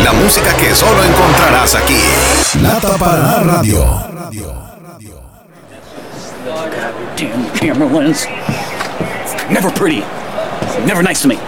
La música que solo encontrarás aquí. Nata Paraná Radio. Damn camera lens. Never pretty. Never nice to me.